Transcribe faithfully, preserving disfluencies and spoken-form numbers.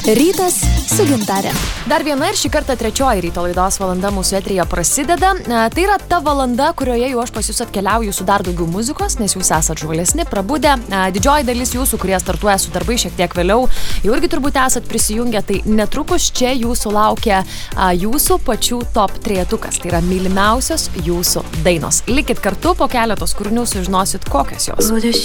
Rytas su Gintarė. Dar viena ir šį kartą trečioji ryto laidos valanda mūsų eteryje prasideda. Tai yra ta valanda, kurioje jau aš pas jūs atkeliauju su dar daugiau muzikos, nes jūs esat žvalesni, prabudę. Didžioji dalis jūsų, kurie startuoja su darbai šiek tiek vėliau, jau irgi turbūt esat prisijungę, tai netrukus čia jūsų laukia jūsų pačių top trejetukas. Tai yra mylimiausios jūsų dainos. Likit kartu, po keletos kūrinių sužinosit, kokios jos.